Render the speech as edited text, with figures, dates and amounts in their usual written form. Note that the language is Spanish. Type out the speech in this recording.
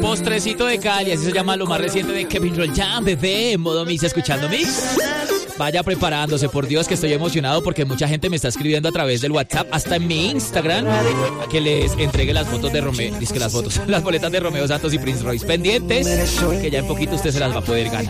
Postrecito de Cali, así se llama lo más reciente de Kevin Roldán, bebé, en modo mix, escuchando mix. Vaya preparándose, por Dios que estoy emocionado porque mucha gente me está escribiendo a través del WhatsApp, hasta en mi Instagram, a que les entregue las fotos de Romeo, las boletas de Romeo Santos y Prince Royce pendientes, que ya en poquito usted se las va a poder ganar.